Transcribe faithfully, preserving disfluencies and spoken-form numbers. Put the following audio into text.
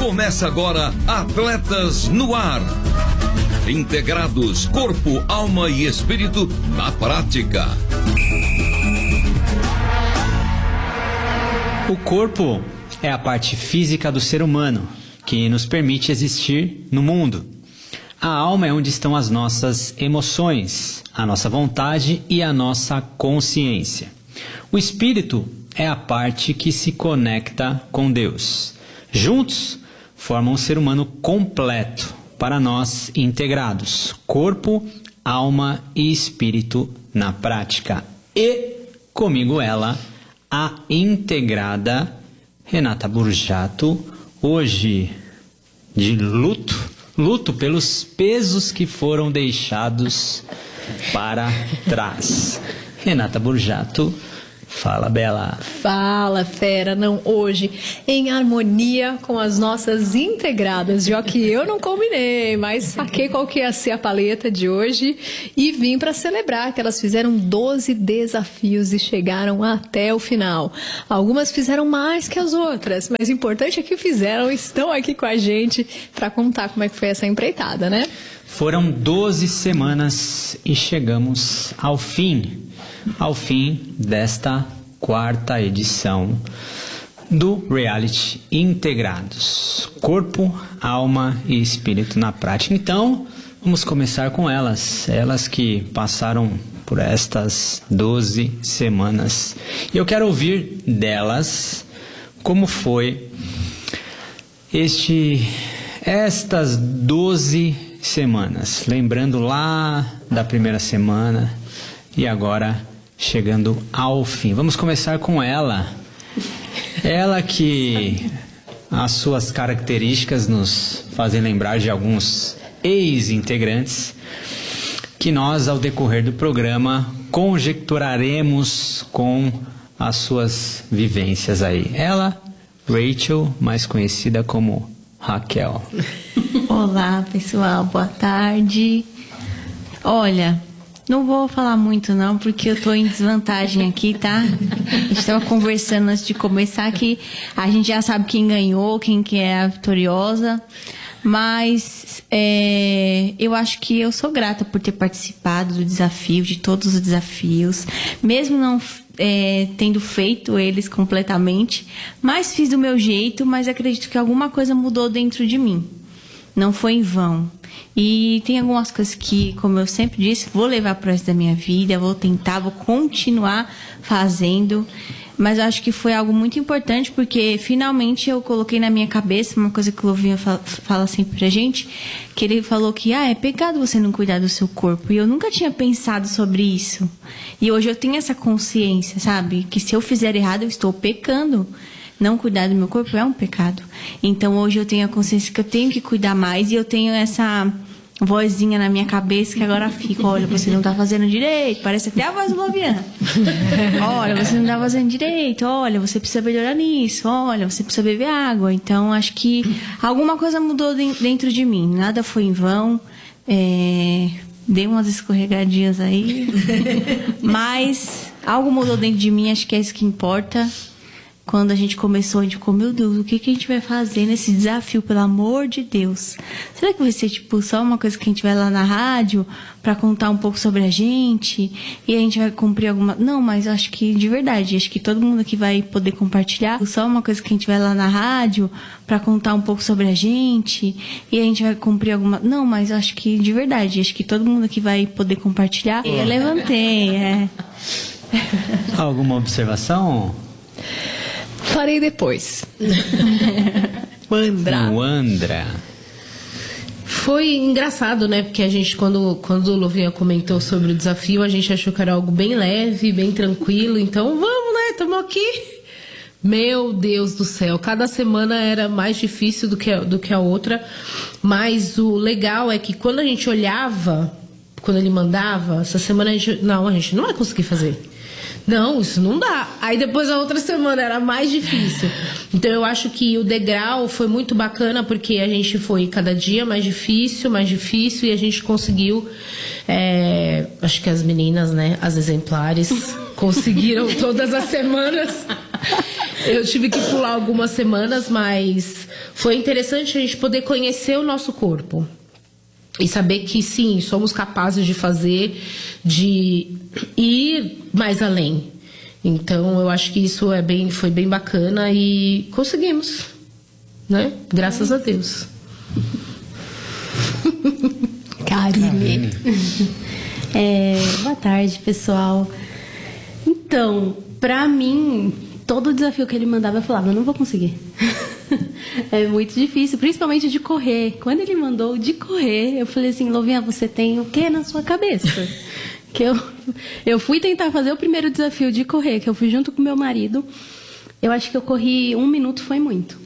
Começa agora Atletas no Ar. Integrados, corpo, alma e espírito na prática. O corpo é a parte física do ser humano que nos permite existir no mundo. A alma é onde estão as nossas emoções, a nossa vontade e a nossa consciência. O espírito é a parte que se conecta com Deus. Juntos, formam um ser humano completo, para nós integrados, corpo, alma e espírito na prática. E comigo ela, a integrada Renata Burjato, hoje de luto, luto pelos pesos que foram deixados para trás. Renata Burjato, fala, Bela. Fala, fera. Não, hoje, em harmonia com as nossas integradas, já que eu não combinei, mas saquei qual que ia ser a paleta de hoje e vim para celebrar que elas fizeram doze desafios e chegaram até o final. Algumas fizeram mais que as outras, mas o importante é que fizeram, estão aqui com a gente para contar como é que foi essa empreitada, né? Foram doze semanas e chegamos ao fim. Ao fim desta quarta edição do reality Integrados, corpo, alma e espírito na prática. Então, vamos começar com elas, elas que passaram por estas doze semanas. E eu quero ouvir delas como foi este, estas doze semanas, lembrando lá da primeira semana e agora chegando ao fim. Vamos começar com ela. Ela que as suas características nos fazem lembrar de alguns ex-integrantes que nós, ao decorrer do programa, conjecturaremos com as suas vivências aí. Ela, Rachel, mais conhecida como Raquel. Olá, pessoal. Boa tarde. Olha, não vou falar muito não, porque eu tô em desvantagem aqui, tá? A gente tava conversando antes de começar que a gente já sabe quem ganhou, quem que é a vitoriosa. Mas é, eu acho que eu sou grata por ter participado do desafio, de todos os desafios. Mesmo não é, tendo feito eles completamente, mas fiz do meu jeito, mas acredito que alguma coisa mudou dentro de mim. Não foi em vão. E tem algumas coisas que, como eu sempre disse, vou levar para o resto da minha vida, vou tentar, vou continuar fazendo. Mas eu acho que foi algo muito importante, porque finalmente eu coloquei na minha cabeça uma coisa que o Lovinha fala, fala sempre pra gente, que ele falou que ah, é pecado você não cuidar do seu corpo. E eu nunca tinha pensado sobre isso. E hoje eu tenho essa consciência, sabe? Que se eu fizer errado, eu estou pecando. Não cuidar do meu corpo é um pecado. Então hoje eu tenho a consciência que eu tenho que cuidar mais e eu tenho essa vozinha na minha cabeça que agora fica, olha, você não tá fazendo direito, parece até a voz do Lovian. Olha, você não tá fazendo direito, olha, você precisa melhorar nisso, olha, você precisa beber água. Então acho que alguma coisa mudou dentro de mim, nada foi em vão, é... dei umas escorregadinhas aí, mas algo mudou dentro de mim, acho que é isso que importa. Quando a gente começou, a gente ficou, meu Deus, o que, que a gente vai fazer nesse desafio, pelo amor de Deus? Será que vai ser, tipo, só uma coisa que a gente vai lá na rádio pra contar um pouco sobre a gente? E a gente vai cumprir alguma... Não, mas acho que, de verdade, acho que todo mundo aqui vai poder compartilhar. Só uma coisa que a gente vai lá na rádio pra contar um pouco sobre a gente? E a gente vai cumprir alguma... Não, mas acho que, de verdade, acho que todo mundo aqui vai poder compartilhar. E eu levantei, é... Alguma observação? Farei depois. Andra. Andra. Foi engraçado, né? Porque a gente, quando, quando o Lovinha comentou sobre o desafio, a gente achou que era algo bem leve, bem tranquilo. Então, vamos, né? Estamos aqui. Meu Deus do céu. Cada semana era mais difícil do que, do que a outra. Mas o legal é que quando a gente olhava, quando ele mandava, essa semana a gente... Não, a gente não vai conseguir fazer. Não, isso não dá. Aí depois a outra semana era mais difícil. Então eu acho que o degrau foi muito bacana, porque a gente foi cada dia mais difícil, mais difícil, e a gente conseguiu, é, acho que as meninas, né, as exemplares, conseguiram todas as semanas Eu tive que pular algumas semanas, mas foi interessante a gente poder conhecer o nosso corpo. E saber que sim, somos capazes de fazer, de ir mais além. Então eu acho que isso é bem, foi bem bacana e conseguimos, né? Graças a Deus. Karine. É, boa tarde, pessoal. Então, pra mim, todo desafio que ele mandava eu falava, eu não vou conseguir. É muito difícil, principalmente de correr. Quando ele mandou de correr, eu falei assim, Louvinha, você tem o que na sua cabeça? Que eu, eu fui tentar fazer o primeiro desafio de correr, que eu fui junto com meu marido. Eu acho que eu corri um minuto, foi muito.